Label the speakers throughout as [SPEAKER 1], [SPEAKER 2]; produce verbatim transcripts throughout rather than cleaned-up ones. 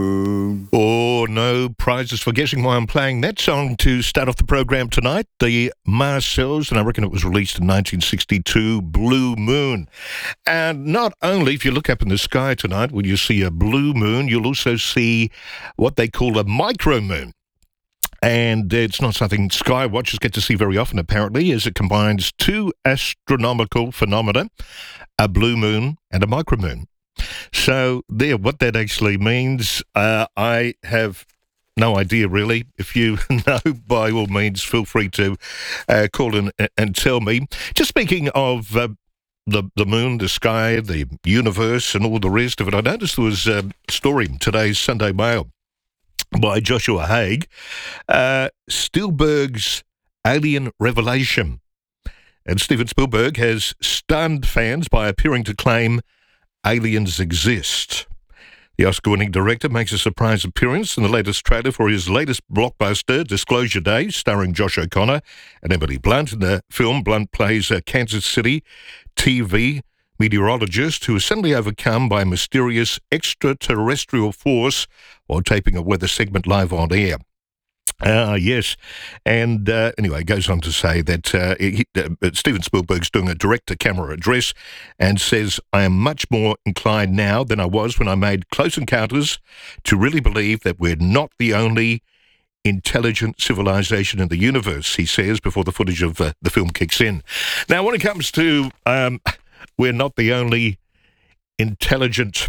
[SPEAKER 1] Oh, no prizes for guessing why I'm playing that song to start off the program tonight. The Marcells, and I reckon it was released in nineteen sixty-two, Blue Moon. And not only, if you look up in the sky tonight, will you see a blue moon, you'll also see what they call a micromoon. And it's not something sky watchers get to see very often, apparently, as it combines two astronomical phenomena, a blue moon and a micromoon. So there, what that actually means, uh, I have no idea really. If you know, by all means, feel free to uh, call in and tell me. Just speaking of uh, the the moon, the sky, the universe, and all the rest of it, I noticed there was a story in today's Sunday Mail by Joshua Haig, uh, Spielberg's Alien Revelation. And Steven Spielberg has stunned fans by appearing to claim aliens exist. The Oscar-winning director makes a surprise appearance in the latest trailer for his latest blockbuster, Disclosure Day, starring Josh O'Connor and Emily Blunt. In the film, Blunt plays a Kansas City T V meteorologist who is suddenly overcome by a mysterious extraterrestrial force while taping a weather segment live on air. Ah, uh, yes. And uh, anyway, it goes on to say that uh, he, uh, Steven Spielberg's doing a direct-to-camera address and says, I am much more inclined now than I was when I made Close Encounters to really believe that we're not the only intelligent civilization in the universe, he says, before the footage of uh, the film kicks in. Now, when it comes to um, we're not the only intelligent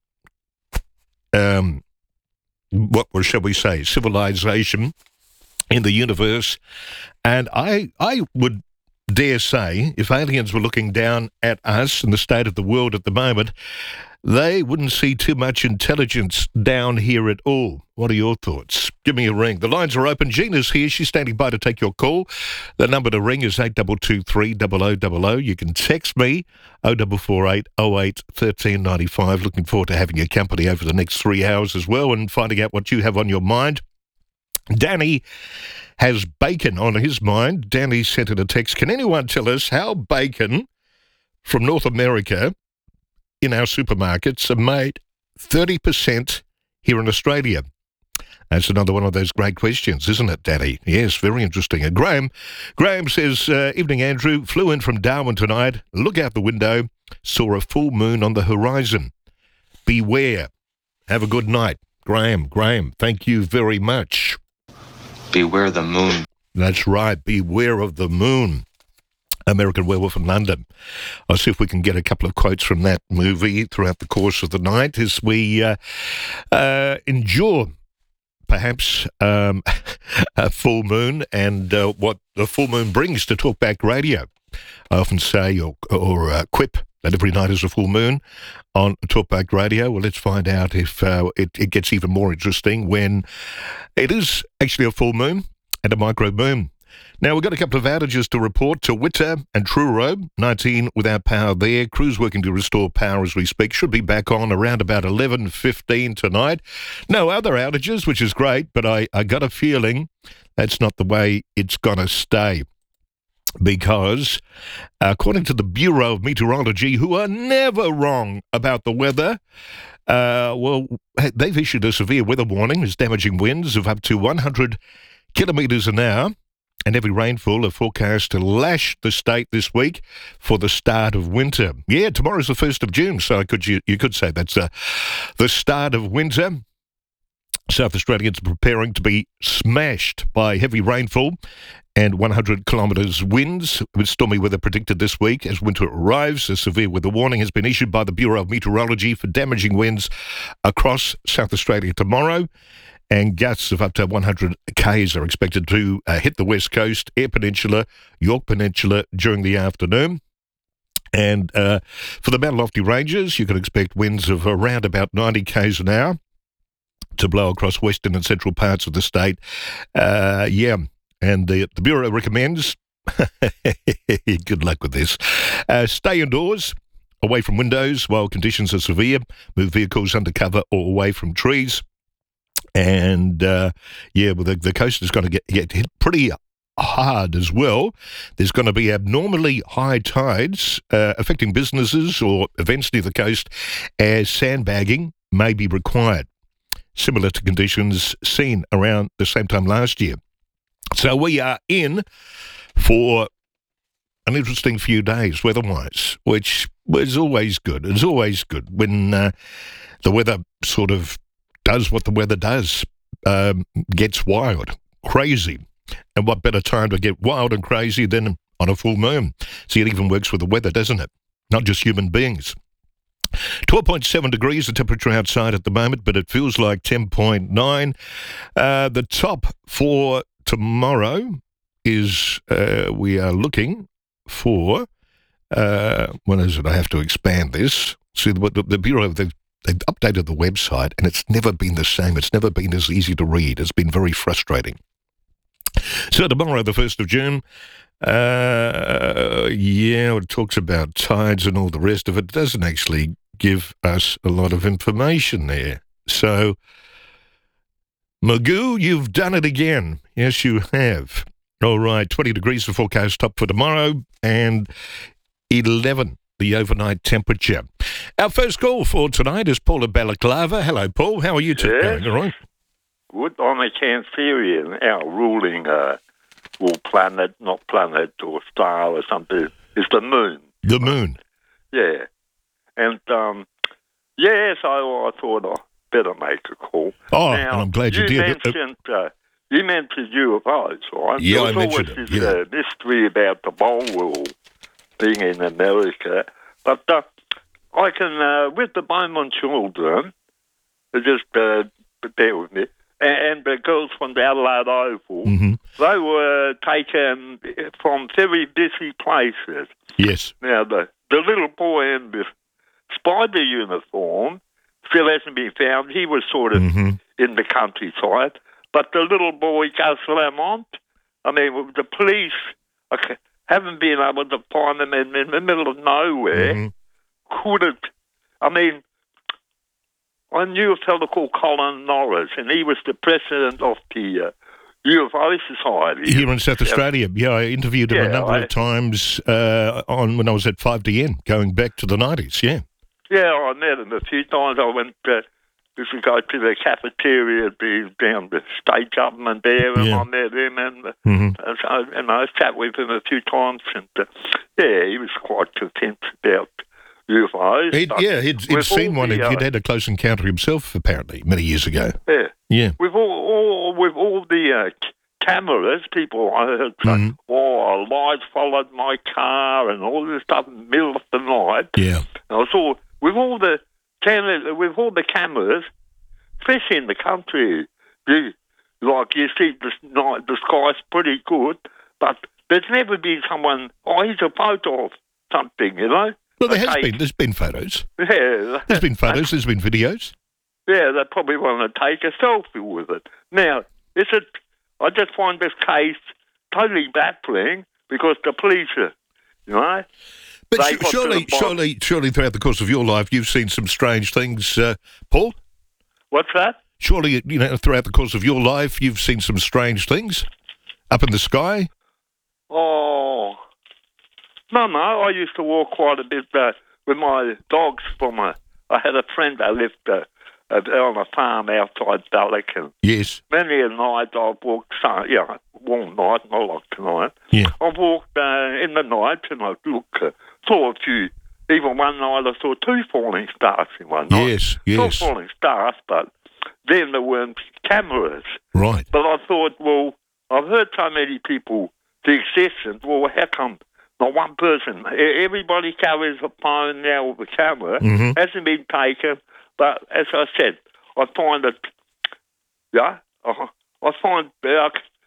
[SPEAKER 1] um what shall we say, civilization in the universe. And I I would dare say, if aliens were looking down at us and the state of the world at the moment, they wouldn't see too much intelligence down here at all. What are your thoughts? Give me a ring. The lines are open. Gina's here. She's standing by to take your call. The number to ring is eight two two three, zero zero zero zero. You can text me, oh four four eight, oh eight, one three nine five. Looking forward to having your company over the next three hours as well and finding out what you have on your mind. Danny has bacon on his mind. Danny sent in a text. Can anyone tell us how bacon from North America in our supermarkets are made thirty percent here in Australia? That's another one of those great questions, isn't it, Danny? Yes, very interesting. And Graham, Graham says, uh, evening, Andrew. Flew in from Darwin tonight. Look out the window. Saw a full moon on the horizon. Beware. Have a good night. Graham, Graham, thank you very much.
[SPEAKER 2] Beware the moon.
[SPEAKER 1] That's right. Beware of the moon. American Werewolf in London. I'll see if we can get a couple of quotes from that movie throughout the course of the night as we uh, uh, endure perhaps um, a full moon and uh, what the full moon brings to Talkback Radio. I often say or, or uh, quip that every night is a full moon on Talkback Radio. Well, let's find out if uh, it, it gets even more interesting when it is actually a full moon and a micro moon. Now, we've got a couple of outages to report to Witter and Truro, nineteen without power there. Crews working to restore power as we speak. Should be back on around about eleven fifteen tonight. No other outages, which is great, but I, I got a feeling that's not the way it's going to stay. Because, according to the Bureau of Meteorology, who are never wrong about the weather, uh, well, they've issued a severe weather warning as damaging winds of up to one hundred kilometres an hour and heavy rainfall are forecast to lash the state this week for the start of winter. Yeah, tomorrow's the first of June, so could you, you could say that's uh, the start of winter. South Australians are preparing to be smashed by heavy rainfall and one hundred kilometres winds with stormy weather predicted this week as winter arrives. A severe weather warning has been issued by the Bureau of Meteorology for damaging winds across South Australia tomorrow, and gusts of up to one hundred kays are expected to uh, hit the West Coast, Eyre Peninsula, York Peninsula during the afternoon. And uh, for the Mount Lofty Ranges, you can expect winds of around about ninety kays an hour to blow across western and central parts of the state. Uh, yeah, and the, the Bureau recommends, good luck with this, uh, stay indoors, away from windows while conditions are severe, move vehicles under cover or away from trees. And, uh, yeah, well, the, the coast is going to get, get hit pretty hard as well. There's going to be abnormally high tides uh, affecting businesses or events near the coast as sandbagging may be required. similar to conditions seen around the same time last year. So we are in for an interesting few days weather-wise, which is always good. It's always good when uh, the weather sort of does what the weather does, um, gets wild, crazy. And what better time to get wild and crazy than on a full moon? See, it even works with the weather, doesn't it? Not just human beings. twelve point seven degrees, the temperature outside at the moment, but it feels like ten point nine. Uh, the top for tomorrow is, uh, we are looking for, uh, what is it? I have to expand this. See, the, the, the Bureau, they've, they've updated the website, and it's never been the same. It's never been as easy to read. It's been very frustrating. So tomorrow, the first of June, uh, yeah, it talks about tides and all the rest of it. It doesn't actually give us a lot of information there. So, Magoo, you've done it again. Yes, you have. All right, twenty degrees the forecast top for tomorrow, and eleven the overnight temperature. Our first call for tonight is Paul at Balaclava. Hello, Paul. How are you today?
[SPEAKER 3] Yes.
[SPEAKER 1] All right.
[SPEAKER 3] Good. I'm a Cancerian. Our ruling uh, well, planet, not planet or star or something, is the moon.
[SPEAKER 1] The moon.
[SPEAKER 3] Yeah. And, um, yeah, so I thought I'd better make a call.
[SPEAKER 1] Oh,
[SPEAKER 3] now,
[SPEAKER 1] and I'm glad you,
[SPEAKER 3] you
[SPEAKER 1] did.
[SPEAKER 3] Mentioned, uh, you mentioned U F Os, right?
[SPEAKER 1] Yeah, I
[SPEAKER 3] There's
[SPEAKER 1] mentioned
[SPEAKER 3] always
[SPEAKER 1] it,
[SPEAKER 3] this
[SPEAKER 1] yeah.
[SPEAKER 3] uh, mystery about the mole wall being in America. But uh, I can, uh, with the Beaumont children, just uh, bear with me, and the girls from the Adelaide Oval,
[SPEAKER 1] Mm-hmm.
[SPEAKER 3] they were taken from very busy places.
[SPEAKER 1] Yes.
[SPEAKER 3] Now, the, the little boy in the spider uniform still hasn't been found. He was sort of
[SPEAKER 1] Mm-hmm.
[SPEAKER 3] in the countryside. But the little boy, Gus Lamont, I mean, the police okay, haven't been able to find him in, in the middle of nowhere.
[SPEAKER 1] Mm-hmm.
[SPEAKER 3] Could it, I mean, I knew a fellow called Colin Norris, and he was the president of the uh, U F O Society.
[SPEAKER 1] Here in South Australia, yeah, I interviewed him
[SPEAKER 3] Yeah,
[SPEAKER 1] a number
[SPEAKER 3] I-
[SPEAKER 1] of times uh, on when I was at five D N, going back to the nineties, yeah.
[SPEAKER 3] Yeah, I met him a few times. I went uh, used to go to the cafeteria, be down the state government there, and
[SPEAKER 1] Yeah.
[SPEAKER 3] I met him, and, uh,
[SPEAKER 1] Mm-hmm.
[SPEAKER 3] and, so, and I sat with him a few times, and uh, yeah, he was quite content about U F Os.
[SPEAKER 1] He'd,
[SPEAKER 3] but
[SPEAKER 1] yeah, he'd, he'd
[SPEAKER 3] with
[SPEAKER 1] seen
[SPEAKER 3] all
[SPEAKER 1] one.
[SPEAKER 3] the,
[SPEAKER 1] He'd,
[SPEAKER 3] uh,
[SPEAKER 1] he'd had a close encounter himself, apparently, many years ago.
[SPEAKER 3] Yeah.
[SPEAKER 1] Yeah.
[SPEAKER 3] With all, all with all the uh, c- cameras, people I heard say,
[SPEAKER 1] Mhm.
[SPEAKER 3] "Oh, a light followed my car," and all this stuff in the middle of the night.
[SPEAKER 1] Yeah.
[SPEAKER 3] And I saw with all the cam- with all the cameras, especially in the country, you, like you see the night, the sky's pretty good, but there's never been someone. Oh, here's a photo of something, you know.
[SPEAKER 1] Well, there has
[SPEAKER 3] Okay.
[SPEAKER 1] been. There's been photos.
[SPEAKER 3] Yeah,
[SPEAKER 1] There's been photos. There's been videos.
[SPEAKER 3] yeah, they probably want to take a selfie with it. Now, is it? I just find this case totally baffling because the police are, you know.
[SPEAKER 1] But
[SPEAKER 3] They
[SPEAKER 1] sh-
[SPEAKER 3] got to
[SPEAKER 1] surely,
[SPEAKER 3] the bottom.
[SPEAKER 1] surely, surely, throughout the course of your life, you've seen some strange things, uh, Paul.
[SPEAKER 3] What's that?
[SPEAKER 1] Surely, you know, throughout the course of your life, you've seen some strange things up in the sky.
[SPEAKER 3] Oh, no, no. I used to walk quite a bit uh, with my dogs from a. I had a friend that lived uh, uh, on a farm outside Ballycon.
[SPEAKER 1] Yes.
[SPEAKER 3] Many a night I've walked, uh, yeah, warm night, not like tonight.
[SPEAKER 1] Yeah.
[SPEAKER 3] I've walked uh, in the night and I look, uh, saw a few. Even one night I saw two falling stars in one night.
[SPEAKER 1] Yes.
[SPEAKER 3] Not
[SPEAKER 1] Yes.
[SPEAKER 3] falling stars, but then there weren't cameras.
[SPEAKER 1] Right.
[SPEAKER 3] But I thought, well, I've heard so many people the existence. Well, how come not one person? E- Everybody carries a phone now with a camera.
[SPEAKER 1] Mhm.
[SPEAKER 3] Hasn't been taken. But as I said, I find that, yeah, uh, I find uh,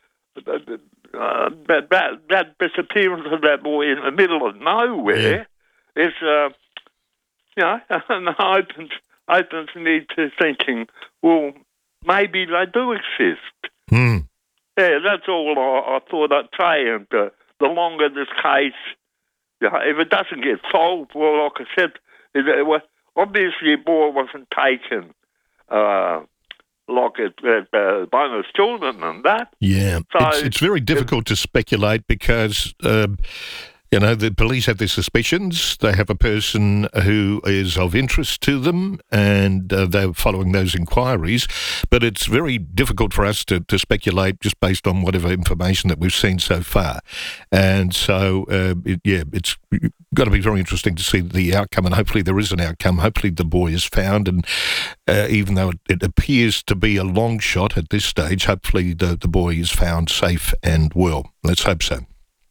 [SPEAKER 3] uh, that, that that disappearance of that boy in the middle of nowhere is, uh, you know, opens opens me to thinking, well, maybe they do exist.
[SPEAKER 1] Hmm.
[SPEAKER 3] Yeah, that's all I, I thought I'd say. And uh, the longer this case, you know, if it doesn't get solved, well, like I said, it, it was, obviously a boy wasn't taken uh, like it, uh, uh, bonus children and that.
[SPEAKER 1] Yeah.
[SPEAKER 3] So
[SPEAKER 1] it's, it's very difficult to speculate because um, You know, the police have their suspicions. They have a person who is of interest to them, and uh, they're following those inquiries. But it's very difficult for us to, to speculate just based on whatever information that we've seen so far. And so, uh, it, yeah, it's got to be very interesting to see the outcome, and hopefully there is an outcome. Hopefully the boy is found, and uh, even though it, it appears to be a long shot at this stage, hopefully the, the boy is found safe and well. Let's hope so.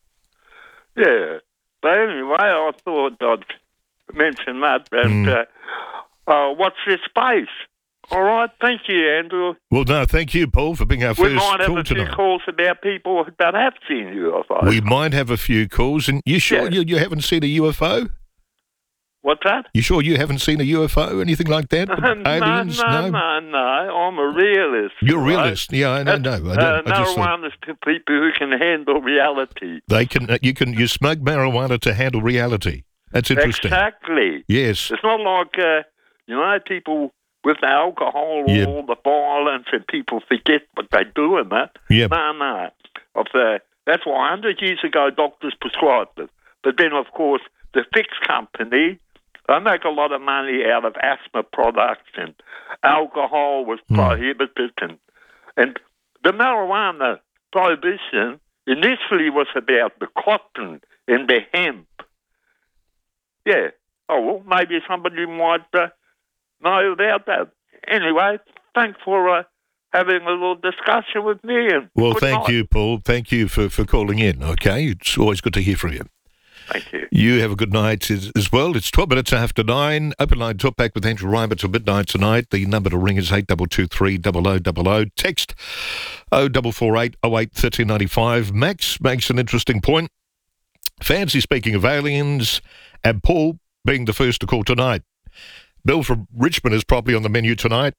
[SPEAKER 3] Yeah, but anyway, I thought I'd mention that. And
[SPEAKER 1] Mm.
[SPEAKER 3] uh, uh, watch this space. All right, thank you, Andrew.
[SPEAKER 1] Well, no, thank you, Paul, for being our
[SPEAKER 3] We
[SPEAKER 1] first
[SPEAKER 3] might have
[SPEAKER 1] call
[SPEAKER 3] a few
[SPEAKER 1] tonight.
[SPEAKER 3] calls about people that have seen U F Os.
[SPEAKER 1] We might have a few calls, and you sure
[SPEAKER 3] Yeah.
[SPEAKER 1] you, you haven't seen a U F O?
[SPEAKER 3] What's that?
[SPEAKER 1] You sure you haven't seen a U F O, anything like that?
[SPEAKER 3] no,
[SPEAKER 1] Aliens?
[SPEAKER 3] no, no, no. I'm a realist.
[SPEAKER 1] You're a
[SPEAKER 3] right?
[SPEAKER 1] realist. Yeah, I know. No, I, don't,
[SPEAKER 3] Uh,
[SPEAKER 1] I just thought
[SPEAKER 3] marijuana is to people who can handle reality.
[SPEAKER 1] they can. Uh, you can. You smoke marijuana to handle reality. That's interesting.
[SPEAKER 3] Exactly.
[SPEAKER 1] Yes.
[SPEAKER 3] It's not like, uh, you know, people with the alcohol,
[SPEAKER 1] Yeah.
[SPEAKER 3] all the violence, and people forget what they do and that.
[SPEAKER 1] Yeah.
[SPEAKER 3] No, no. Of the, that's why one hundred years ago doctors prescribed it. But then, of course, the fix company, they make a lot of money out of asthma products, and alcohol was
[SPEAKER 1] Mm.
[SPEAKER 3] prohibited. And, and the marijuana prohibition initially was about the cotton and the hemp. Yeah. Oh, well, maybe somebody might uh, know about that. Anyway, thanks for uh, having a little discussion with me. And
[SPEAKER 1] Well,
[SPEAKER 3] good
[SPEAKER 1] thank
[SPEAKER 3] night.
[SPEAKER 1] you, Paul. Thank you for, for calling in. Okay, it's always good to hear from you.
[SPEAKER 3] Thank you.
[SPEAKER 1] You have a good night as, as well. It's twelve minutes after nine. Open line talk back with Andrew Reimer till midnight tonight. The number to ring is eight two two three zero zero zero zero. Text oh four four eight oh eight one three nine five. Max makes an interesting point. Fancy speaking of aliens, and Paul being the first to call tonight. Bill from Richmond is probably on the menu tonight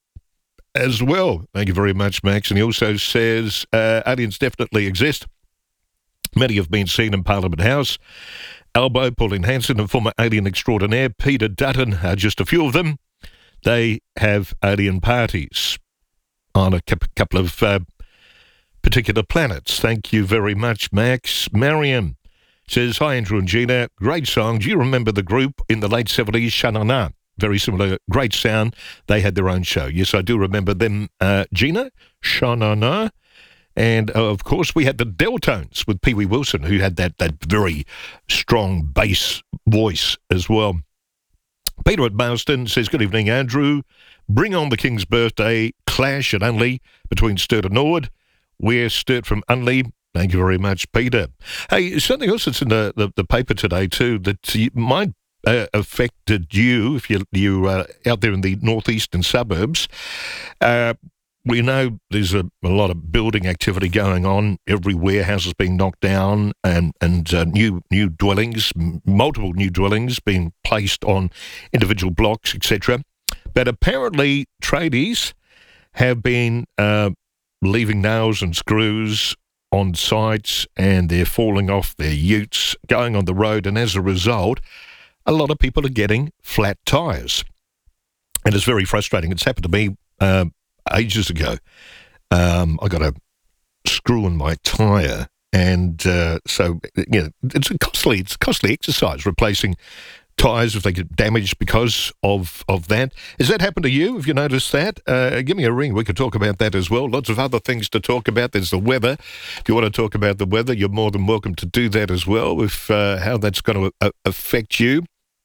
[SPEAKER 1] as well. Thank you very much, Max. And he also says uh, aliens definitely exist. Many have been seen in Parliament House. Albo, Pauline Hanson, and former alien extraordinaire Peter Dutton are just a few of them. They have alien parties on a couple of uh, particular planets. Thank you very much, Max. Mariam says, hi, Andrew and Gina. Great song. Do you remember the group in the late seventies, Shanana? Very similar, great sound. They had their own show. Yes, I do remember them. Uh, Gina, Shanana. And, uh, of course, we had the Deltones with Pee Wee Wilson, who had that, that very strong bass voice as well. Peter at Marston says, good evening, Andrew. Bring on the King's birthday clash at Unley between Sturt and Norwood. We're Sturt from Unley. Thank you very much, Peter. Hey, something else that's in the, the, the paper today, too, that might uh, affected you if you, you're uh, out there in the northeastern suburbs. Uh, we know there's a, a lot of building activity going on everywhere, houses being knocked down and, and uh, new new dwellings, m- multiple new dwellings being placed on individual blocks, et cetera. But apparently tradies have been uh, leaving nails and screws on sites, and they're falling off their utes, going on the road, and as a result, a lot of people are getting flat tyres. And it's very frustrating. It's happened to me uh, ages ago. Um, I got a screw in my tyre, and uh, so, you know, it's a costly, it's a costly exercise, replacing tyres if they get damaged because of, of that. Has that happened to you? Have you noticed that? Uh, give me a ring. We could talk about that as well. Lots of other things to talk about. There's the weather. If you want to talk about the weather, you're more than welcome to do that as well, if uh, how that's going to uh, affect you.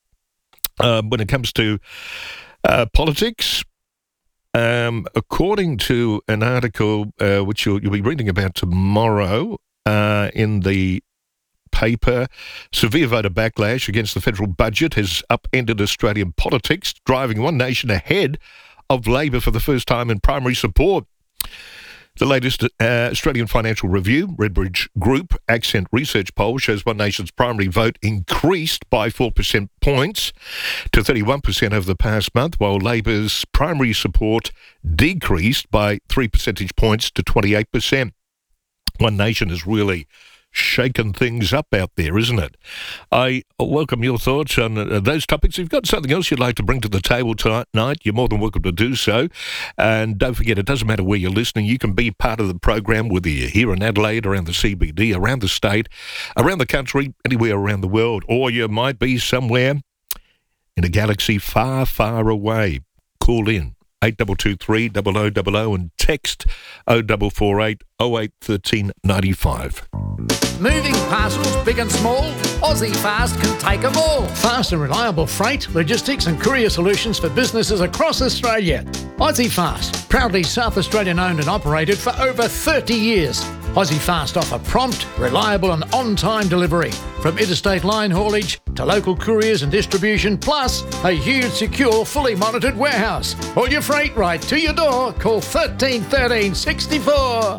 [SPEAKER 1] Uh, when it comes to uh, politics, um, according to an article uh, which you'll, you'll be reading about tomorrow uh, in the paper, severe voter backlash against the federal budget has upended Australian politics, driving One Nation ahead of Labor for the first time in primary support. The latest uh, Australian Financial Review, Redbridge Group Accent Research poll shows One Nation's primary vote increased by four percent points to thirty-one percent over the past month, while Labor's primary support decreased by three percentage points to twenty-eight percent. One Nation has really shaking things up out there, isn't it? I welcome your thoughts on uh, those topics. If you've got something else you'd like to bring to the table tonight, you're more than welcome to do so. And don't forget, it doesn't matter where you're listening. You can be part of the program, whether you're here in Adelaide, around the C B D, around the state, around the country, anywhere around the world, or you might be somewhere in a galaxy far, far away. Call in eight two two three, zero zero zero zero and text oh four four eight, oh eight, one three nine five.
[SPEAKER 4] Moving parcels, big and small, Aussie Fast can take them all. Fast and reliable freight, logistics and courier solutions for businesses across Australia. Aussie Fast, proudly South Australian owned and operated for over thirty years. Aussie Fast offer prompt, reliable and on-time delivery, from interstate line haulage to local couriers and distribution, plus a huge, secure, fully monitored warehouse. All your freight right to your door. Call thirteen thirteen sixty-four.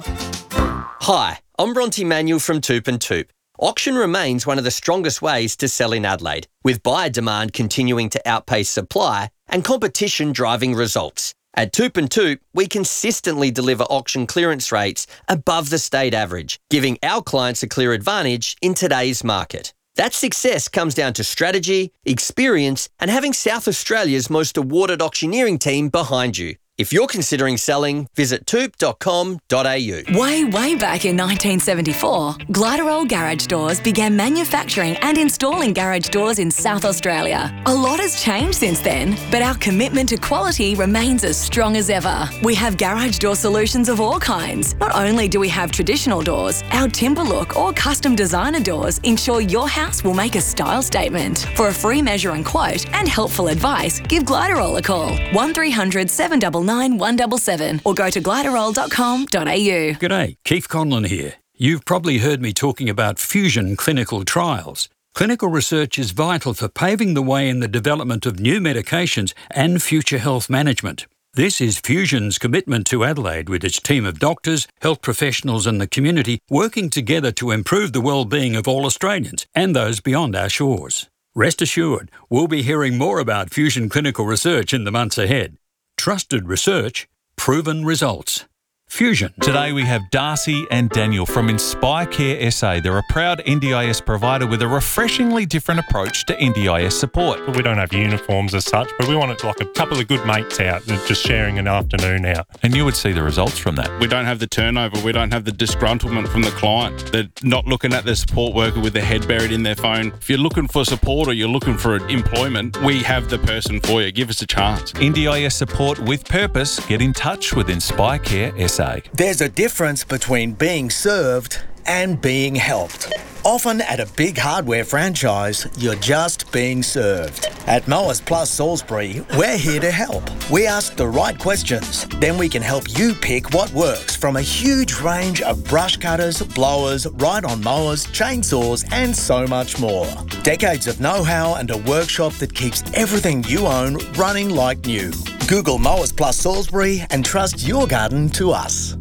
[SPEAKER 5] Hi, I'm Bronte Manuel from Toop and Toop. Auction remains one of the strongest ways to sell in Adelaide, with buyer demand continuing to outpace supply and competition driving results. At Toop and Toop, we consistently deliver auction clearance rates above the state average, giving our clients a clear advantage in today's market. That success comes down to strategy, experience, and having South Australia's most awarded auctioneering team behind you. If you're considering selling, visit toop dot com dot a u.
[SPEAKER 6] Way, way back in nineteen seventy-four, Gliderol Garage Doors began manufacturing and installing garage doors in South Australia. A lot has changed since then, but our commitment to quality remains as strong as ever. We have garage door solutions of all kinds. Not only do we have traditional doors, our timber look or custom designer doors ensure your house will make a style statement. For a free measure and quote and helpful advice, give Gliderol a call, one three hundred, seven nine nine, one seven seven, or go to gliderol dot com dot a u.
[SPEAKER 7] G'day, Keith Conlon here. You've probably heard me talking about fusion clinical trials. Clinical research is vital for paving the way in the development of new medications and future health management. This is Fusion's commitment to Adelaide, with its team of doctors, health professionals and the community working together to improve the well-being of all Australians and those beyond our shores. Rest assured, we'll be hearing more about Fusion clinical research in the months ahead. Trusted research, proven results. Fusion.
[SPEAKER 8] Today we have Darcy and Daniel from Inspire Care S A. They're a proud N D I S provider with a refreshingly different approach to N D I S support.
[SPEAKER 9] We don't have uniforms as such, but we want it like a couple of good mates out and just sharing an afternoon out.
[SPEAKER 8] And you would see the results from that.
[SPEAKER 10] We don't have the turnover. We don't have the disgruntlement from the client. They're not looking at the support worker with their head buried in their phone. If you're looking for support or you're looking for employment, we have the person for you. Give us a chance.
[SPEAKER 8] N D I S support with purpose. Get in touch with Inspire Care S A.
[SPEAKER 11] There's a difference between being served and being helped. Often at a big hardware franchise, you're just being served. At Mowers Plus Salisbury, we're here to help. We ask the right questions, then we can help you pick what works from a huge range of brush cutters, blowers, ride-on mowers, chainsaws and so much more. Decades of know-how and a workshop that keeps everything you own running like new. Google Mowers Plus Salisbury and trust your garden to us.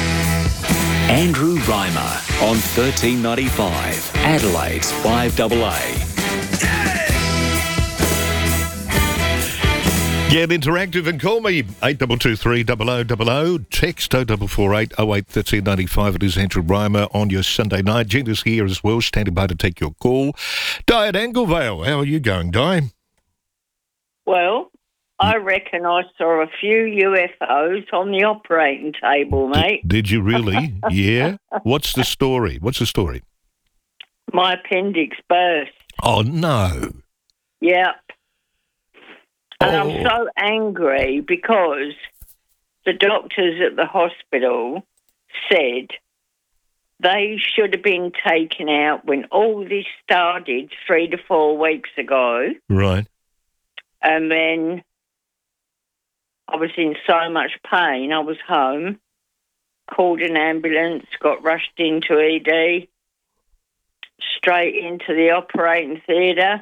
[SPEAKER 12] Andrew Reimer on thirteen ninety-five, Adelaide's five A A.
[SPEAKER 1] Get interactive and call me, eight two two three, zero zero zero zero, text oh four four eight, oh eight, one three nine five. It is Andrew Reimer on your Sunday night. Gina's here as well, standing by to take your call. Di at Anglevale, how are you going, Di?
[SPEAKER 13] Well, I reckon I saw a few U F Os on the operating table, mate.
[SPEAKER 1] Did, did you really? Yeah? What's the story? What's the story?
[SPEAKER 13] My appendix burst.
[SPEAKER 1] Oh, no.
[SPEAKER 13] Yep. And
[SPEAKER 1] Oh.
[SPEAKER 13] I'm so angry because the doctors at the hospital said they should have been taken out when all this started three to four weeks ago.
[SPEAKER 1] Right.
[SPEAKER 13] And then I was in so much pain. I was home, called an ambulance, got rushed into E D, straight into the operating theatre.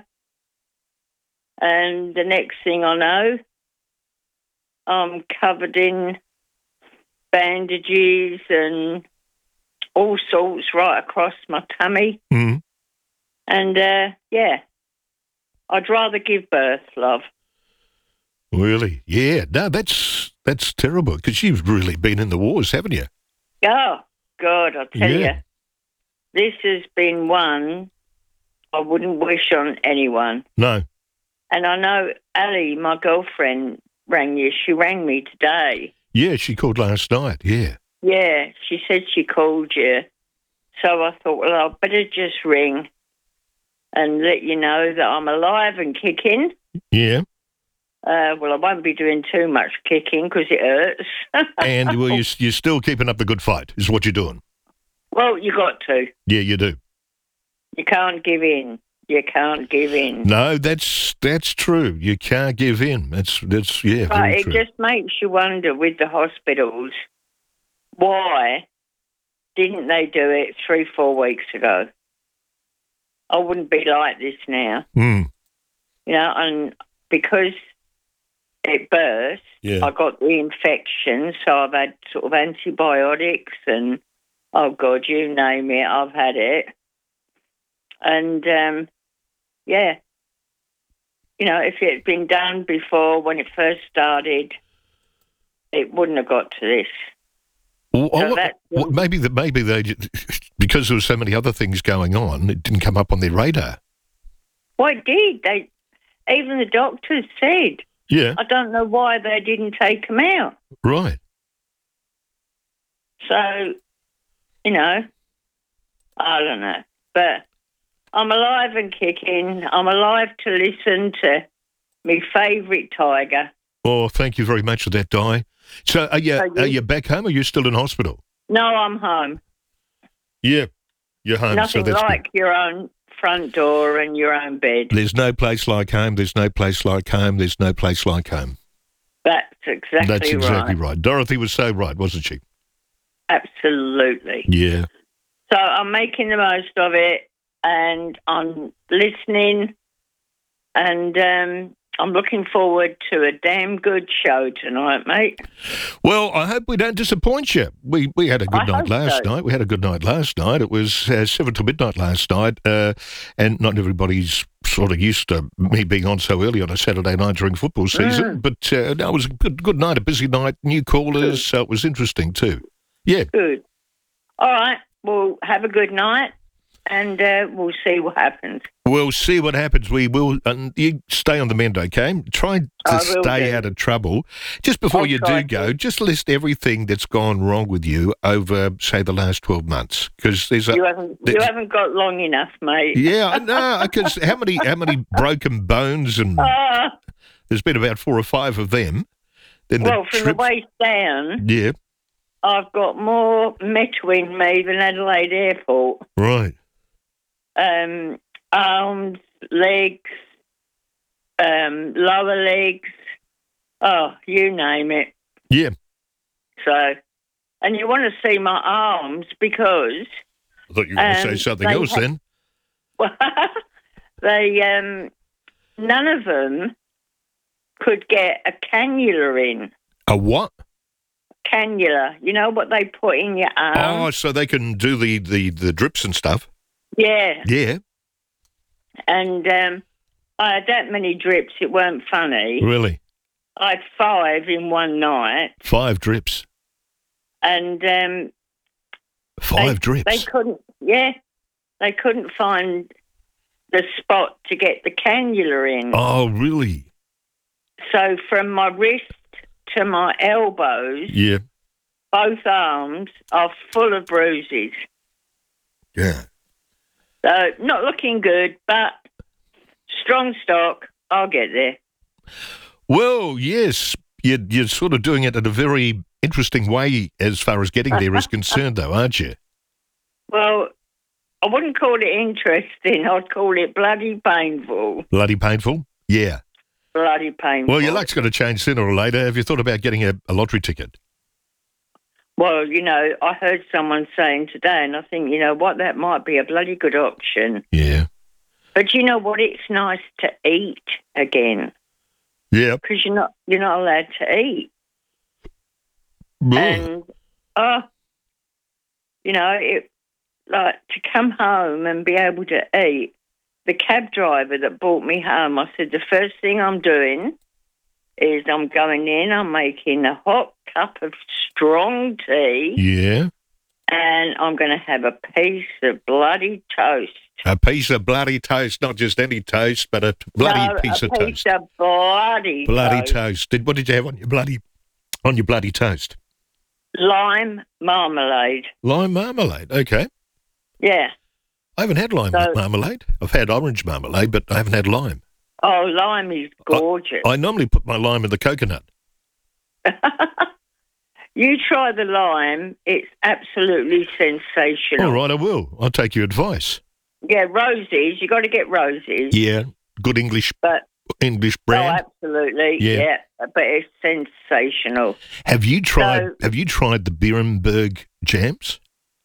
[SPEAKER 13] And the next thing I know, I'm covered in bandages and all sorts right across my tummy.
[SPEAKER 1] Mm.
[SPEAKER 13] And, uh, yeah, I'd rather give birth, love.
[SPEAKER 1] Really? Yeah. No, that's that's terrible because you've really been in the wars, haven't you?
[SPEAKER 13] Oh, God, I tell
[SPEAKER 1] Yeah.
[SPEAKER 13] this has been one I wouldn't wish on anyone.
[SPEAKER 1] No.
[SPEAKER 13] And I know Ali, my girlfriend, rang you. She rang me today.
[SPEAKER 1] Yeah, she called last night, yeah.
[SPEAKER 13] Yeah, she said she called you. So I thought, well, I'd better just ring and let you know that I'm alive and kicking.
[SPEAKER 1] Yeah.
[SPEAKER 13] Uh, well, I won't be doing too much kicking because it hurts.
[SPEAKER 1] And well, you're, you're still keeping up the good fight, is what you're doing.
[SPEAKER 13] Well, you got to.
[SPEAKER 1] Yeah, you do.
[SPEAKER 13] You can't give in. You can't give in.
[SPEAKER 1] No, that's that's true. You can't give in. That's, that's yeah,
[SPEAKER 13] But
[SPEAKER 1] very
[SPEAKER 13] it
[SPEAKER 1] true.
[SPEAKER 13] just makes you wonder with the hospitals, why didn't they do it three, four weeks ago? I wouldn't be like this now.
[SPEAKER 1] Mm.
[SPEAKER 13] You know, and because it burst,
[SPEAKER 1] Yeah.
[SPEAKER 13] I got the infection, so I've had sort of antibiotics and, oh, God, you name it, I've had it. And, um, yeah, you know, if it had been done before when it first started, it wouldn't have got to this.
[SPEAKER 1] Well,
[SPEAKER 13] So
[SPEAKER 1] well,
[SPEAKER 13] that's-
[SPEAKER 1] well, maybe that maybe they because there were so many other things going on, it didn't come up on their radar.
[SPEAKER 13] Well, it did. They, even the doctors said.
[SPEAKER 1] Yeah.
[SPEAKER 13] I don't know why they didn't take them out.
[SPEAKER 1] Right.
[SPEAKER 13] So, you know, I don't know. But I'm alive and kicking. I'm alive to listen to my favourite Tiger.
[SPEAKER 1] Oh, thank you very much for that, Di. So, are you,
[SPEAKER 13] Are you-
[SPEAKER 1] are you back home or are you still in hospital?
[SPEAKER 13] No, I'm home.
[SPEAKER 1] Yeah, you're home.
[SPEAKER 13] Nothing
[SPEAKER 1] so that's
[SPEAKER 13] like
[SPEAKER 1] good.
[SPEAKER 13] your own front door and your own bed.
[SPEAKER 1] There's no place like home. There's no place like home. There's no place like home.
[SPEAKER 13] That's exactly
[SPEAKER 1] That's exactly
[SPEAKER 13] right.
[SPEAKER 1] right. Dorothy was so right, wasn't she?
[SPEAKER 13] Absolutely.
[SPEAKER 1] Yeah.
[SPEAKER 13] So I'm making the most of it and I'm listening and um, I'm looking forward to a damn good show tonight, mate.
[SPEAKER 1] Well, I hope we don't disappoint you. We we had a good
[SPEAKER 13] I
[SPEAKER 1] night
[SPEAKER 13] hope
[SPEAKER 1] last
[SPEAKER 13] so.
[SPEAKER 1] night. We had a good night last night. It was uh, seven to midnight last night, uh, and not everybody's sort of used to me being on so early on a Saturday night during football season.
[SPEAKER 13] Mm.
[SPEAKER 1] But uh, no, it was a good good night, a busy night, new callers, so it was interesting too. Yeah.
[SPEAKER 13] Good. All right. Well, have a good night and uh, we'll see what happens.
[SPEAKER 1] We'll see what happens. We will. And you stay on the mend, okay? Try to
[SPEAKER 13] I will
[SPEAKER 1] stay
[SPEAKER 13] do.
[SPEAKER 1] out of trouble. Just before
[SPEAKER 13] I'll
[SPEAKER 1] you
[SPEAKER 13] try
[SPEAKER 1] do
[SPEAKER 13] to.
[SPEAKER 1] go, just list everything that's gone wrong with you over, say, the last twelve months. Because there's a.
[SPEAKER 13] You haven't, you
[SPEAKER 1] there's-
[SPEAKER 13] haven't got long enough, mate.
[SPEAKER 1] Yeah, I know. Because how many how many broken bones and
[SPEAKER 13] Ah,
[SPEAKER 1] there's been about four or five of them. Then the
[SPEAKER 13] well, from the
[SPEAKER 1] trips-
[SPEAKER 13] waist down,
[SPEAKER 1] Yeah,
[SPEAKER 13] I've got more metal in me than Adelaide Airport.
[SPEAKER 1] right.
[SPEAKER 13] Um, arms, legs, um, lower legs. Oh, you name it.
[SPEAKER 1] Yeah.
[SPEAKER 13] So, and you want to see my arms because
[SPEAKER 1] I thought you were going to say
[SPEAKER 13] Um,
[SPEAKER 1] something
[SPEAKER 13] they
[SPEAKER 1] else
[SPEAKER 13] ha-
[SPEAKER 1] then.
[SPEAKER 13] they, um, none of them could get a cannula in.
[SPEAKER 1] A what?
[SPEAKER 13] Cannula, you know what they put in your arm?
[SPEAKER 1] Oh, so they can do the, the, the drips and stuff.
[SPEAKER 13] Yeah,
[SPEAKER 1] Yeah,
[SPEAKER 13] and um, I had that many drips. It weren't funny.
[SPEAKER 1] really.
[SPEAKER 13] I had five in one night,
[SPEAKER 1] Five drips.
[SPEAKER 13] and um,
[SPEAKER 1] Five
[SPEAKER 13] they,
[SPEAKER 1] drips.
[SPEAKER 13] They couldn't. Yeah, they couldn't find the spot to get the cannula in.
[SPEAKER 1] Oh, really?
[SPEAKER 13] So from my wrist to my elbows,
[SPEAKER 1] Yeah.
[SPEAKER 13] both arms are full of bruises.
[SPEAKER 1] Yeah.
[SPEAKER 13] So not looking good, but strong stock. I'll get there.
[SPEAKER 1] Well, yes, you're, you're sort of doing it in a very interesting way as far as getting there is concerned, though, aren't you?
[SPEAKER 13] Well, I wouldn't call it interesting. I'd call it bloody painful.
[SPEAKER 1] Bloody painful? Yeah.
[SPEAKER 13] Bloody painful.
[SPEAKER 1] Well, your luck's going to change sooner or later. Have you thought about getting a, a lottery ticket?
[SPEAKER 13] Well, you know, I heard someone saying today, and I think, you know what, that might be a bloody good option.
[SPEAKER 1] Yeah.
[SPEAKER 13] But you know what? It's nice to eat again
[SPEAKER 1] Yeah.
[SPEAKER 13] because you're not you're not allowed to eat.
[SPEAKER 1] Ugh.
[SPEAKER 13] And oh, you know, it like to come home and be able to eat. The cab driver that brought me home, I said the first thing I'm doing is I'm going in, I'm making a hot cup of strong tea,
[SPEAKER 1] Yeah.
[SPEAKER 13] and I'm going to have a piece of bloody toast.
[SPEAKER 1] A piece of bloody toast, not just any toast, but a bloody
[SPEAKER 13] no,
[SPEAKER 1] piece
[SPEAKER 13] a
[SPEAKER 1] of
[SPEAKER 13] piece
[SPEAKER 1] toast.
[SPEAKER 13] of bloody
[SPEAKER 1] Bloody
[SPEAKER 13] toast.
[SPEAKER 1] toast. Did what did you have on your bloody on your bloody toast?
[SPEAKER 13] Lime marmalade.
[SPEAKER 1] Lime marmalade. Okay.
[SPEAKER 13] Yeah.
[SPEAKER 1] I haven't had lime
[SPEAKER 13] So-
[SPEAKER 1] marmalade. I've had orange marmalade, but I haven't had lime.
[SPEAKER 13] Oh, lime is gorgeous.
[SPEAKER 1] I normally put my lime in the coconut.
[SPEAKER 13] You try the lime; it's absolutely sensational.
[SPEAKER 1] All right, I will. I'll take your advice.
[SPEAKER 13] Yeah, roses. You got to get roses.
[SPEAKER 1] Yeah, good English
[SPEAKER 13] But
[SPEAKER 1] English brand.
[SPEAKER 13] oh, absolutely.
[SPEAKER 1] Yeah.
[SPEAKER 13] Yeah. But it's sensational.
[SPEAKER 1] Have you tried?
[SPEAKER 13] So-
[SPEAKER 1] have you tried the Beerenberg jams?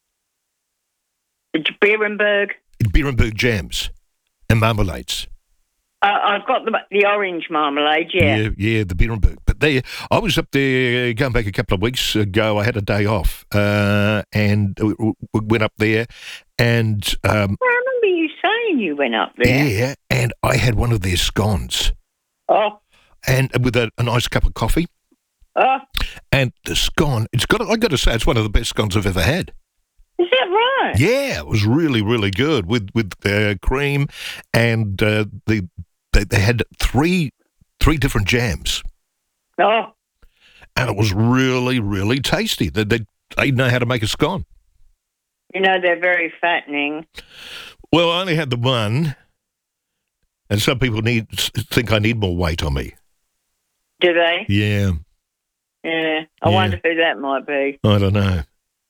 [SPEAKER 13] Beerenberg.
[SPEAKER 1] Beerenberg jams and marmalades.
[SPEAKER 13] Uh, I've got the the orange marmalade. Yeah.
[SPEAKER 1] yeah, yeah, the Beerenberg. But they, I was up there going back a couple of weeks ago. I had a day off, uh, and we we went up there, and um,
[SPEAKER 13] I remember you saying you went up there.
[SPEAKER 1] yeah, and I had one of their scones,
[SPEAKER 13] Oh.
[SPEAKER 1] and with a, a nice cup of coffee,
[SPEAKER 13] Oh.
[SPEAKER 1] and the scone. It's got. I got to say, it's one of the best scones I've ever had.
[SPEAKER 13] Is that right?
[SPEAKER 1] Yeah, it was really, really good with with uh, cream, and uh, the they, they had three three different jams.
[SPEAKER 13] Oh.
[SPEAKER 1] And it was really, really tasty. They, they, they know how to make a scone.
[SPEAKER 13] You know, they're very fattening.
[SPEAKER 1] Well, I only had the one, and some people need think I need more weight on me.
[SPEAKER 13] Do they?
[SPEAKER 1] Yeah,
[SPEAKER 13] Yeah. I
[SPEAKER 1] Yeah.
[SPEAKER 13] wonder who that might be.
[SPEAKER 1] I don't know.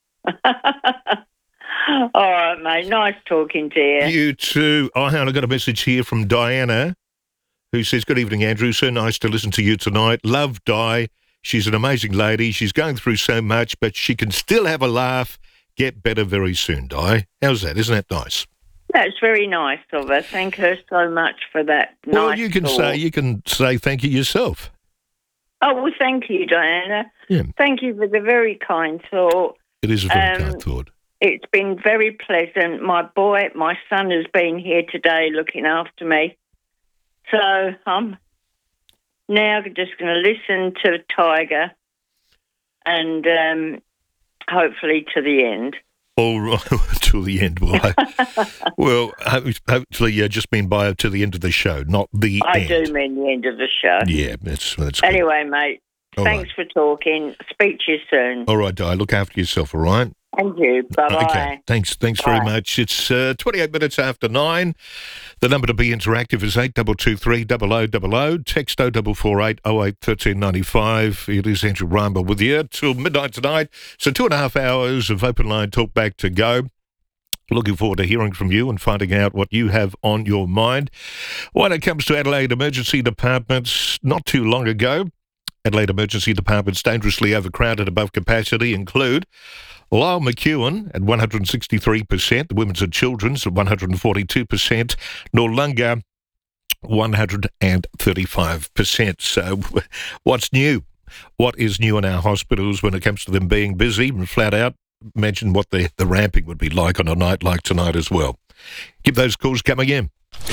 [SPEAKER 13] All right, mate. Nice talking to you.
[SPEAKER 1] You too. Oh, hang on, I got a message here from Diana, who says, "Good evening, Andrew. So nice to listen to you tonight. Love Di. She's an amazing lady. She's going through so much, but she can still have a laugh. Get better very soon, Di." How's that? Isn't that nice?
[SPEAKER 13] That's very nice of her. Thank her so much for that.
[SPEAKER 1] Well,
[SPEAKER 13] nice
[SPEAKER 1] you can
[SPEAKER 13] thought.
[SPEAKER 1] say you can say thank you yourself.
[SPEAKER 13] Oh, well, thank you, Diana.
[SPEAKER 1] Yeah.
[SPEAKER 13] Thank you for the very kind thought.
[SPEAKER 1] It is a very
[SPEAKER 13] Um,
[SPEAKER 1] kind thought.
[SPEAKER 13] It's been very pleasant. My boy, my son has been here today looking after me. So I'm now just going to listen to Tiger and um, hopefully to the end.
[SPEAKER 1] All right, till the end. Well, I, well ho- hopefully you just mean by to the end of the show, not the
[SPEAKER 13] I
[SPEAKER 1] end.
[SPEAKER 13] do mean the end of the show.
[SPEAKER 1] Yeah, that's that's good.
[SPEAKER 13] Anyway, mate,
[SPEAKER 1] All
[SPEAKER 13] thanks for talking. Speak to you soon.
[SPEAKER 1] All right, Di, look after yourself, all right?
[SPEAKER 13] Thank you. Bye-bye.
[SPEAKER 1] Okay, thanks thanks very
[SPEAKER 13] Bye.
[SPEAKER 1] much. It's uh, twenty-eight minutes after nine. The number to be interactive is eight two two three, double oh double oh. Text oh four four eight, oh eight, one three nine five. It is Andrew Rhymer with you till midnight tonight. So two and a half hours of open line talk back to go. Looking forward to hearing from you and finding out what you have on your mind. When it comes to Adelaide Emergency Departments, not too long ago, Adelaide Emergency Departments dangerously overcrowded above capacity include Lyle McEwen at one hundred sixty-three percent, the Women's and Children's at one hundred forty-two percent, Noarlunga one hundred thirty-five percent. So what's new? What is new in our hospitals when it comes to them being busy and flat out? Mention what the, the ramping would be like on a night like tonight as well. Keep those calls coming in.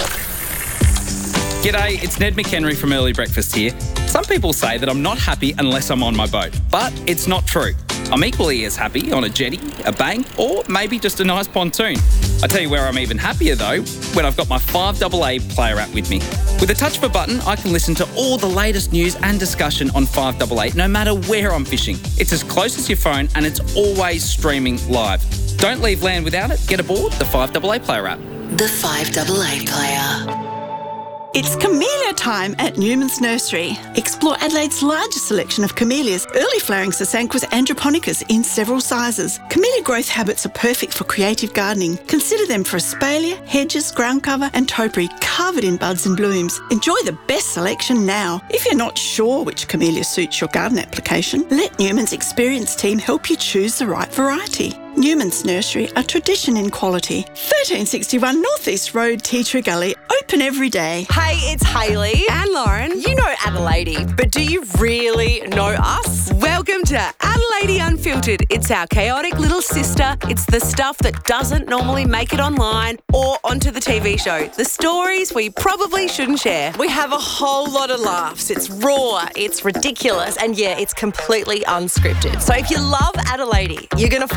[SPEAKER 14] G'day, it's Ned McHenry from Early Breakfast here. Some people say that I'm not happy unless I'm on my boat, but it's not true. I'm equally as happy on a jetty, a bank, or maybe just a nice pontoon. I tell you where I'm even happier though, when I've got my five A A player app with me. With a touch of a button, I can listen to all the latest news and discussion on five A A no matter where I'm fishing. It's as close as your phone and it's always streaming live. Don't leave land without it. Get aboard the five A A player app.
[SPEAKER 15] The five A A player.
[SPEAKER 16] It's camellia time at Newman's Nursery. Explore Adelaide's largest selection of camellias, early flowering Sasanquas androponicas in several sizes. Camellia growth habits are perfect for creative gardening. Consider them for espalier, hedges, ground cover and topiary covered in buds and blooms. Enjoy the best selection now. If you're not sure which camellia suits your garden application, let Newman's experienced team help you choose the right variety. Newman's Nursery, a tradition in quality. thirteen sixty-one North East Road, Tea Tree Gully, open every day.
[SPEAKER 17] Hey, it's Hayley and Lauren. You know Adelaide, but do you really know us? Welcome to Adelaide Unfiltered. It's our chaotic little sister. It's the stuff that doesn't normally make it online or onto the T V show. The stories we probably shouldn't share. We have a whole lot of laughs. It's raw, it's ridiculous, and yeah, it's completely unscripted. So if you love Adelaide, you're going to fall head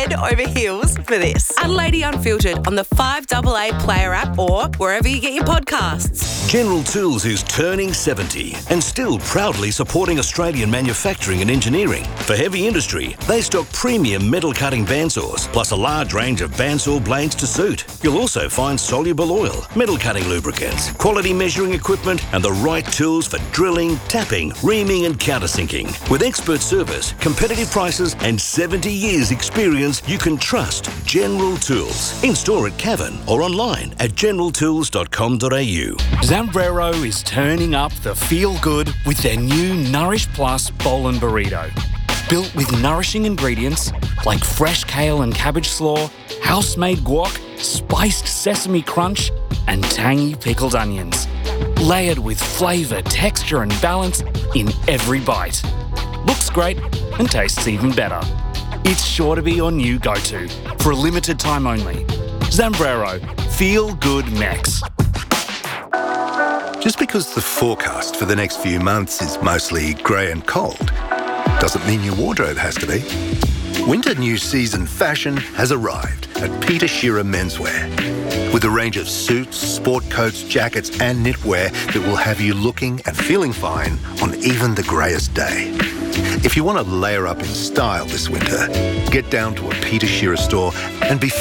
[SPEAKER 17] head over heels for this. Adelaide Unfiltered on the five A A Player app or wherever you get your podcasts.
[SPEAKER 18] General Tools is turning seventy and still proudly supporting Australian manufacturing and engineering. For heavy industry, they stock premium metal cutting bandsaws, plus a large range of bandsaw blades to suit. You'll also find soluble oil, metal cutting lubricants, quality measuring equipment, and the right tools for drilling, tapping, reaming, and countersinking. With expert service, competitive prices, and seventy years experience, you can trust General Tools. In store at Cavan or online at general tools dot com dot a u.
[SPEAKER 19] Zambrero is turning up the feel-good with their new Nourish Plus Bowl and Burrito. Built with nourishing ingredients like fresh kale and cabbage slaw, house-made guac, spiced sesame crunch, and tangy pickled onions. Layered with flavour, texture and balance in every bite. Looks great and tastes even better. It's sure to be your new go-to for a limited time only. Zambrero, feel good Mex.
[SPEAKER 20] Just because the forecast for the next few months is mostly grey and cold, doesn't mean your wardrobe has to be. Winter new season fashion has arrived at Peter Shearer Menswear. With a range of suits, sport coats, jackets and knitwear that will have you looking and feeling fine on even the greyest day. If you want to layer up in style this winter, get down to a Peter Shearer store and be